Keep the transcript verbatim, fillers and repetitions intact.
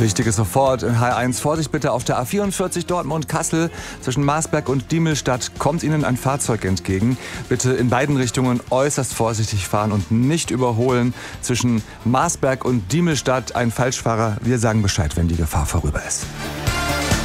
Wichtiges sofort in H eins. Vorsicht bitte auf der A vierundvierzig Dortmund-Kassel. Zwischen Marsberg und Diemelstadt kommt Ihnen ein Fahrzeug entgegen. Bitte in beiden Richtungen äußerst vorsichtig fahren und nicht überholen. Zwischen Marsberg und Diemelstadt ein Falschfahrer. Wir sagen Bescheid, wenn die Gefahr vorüber ist.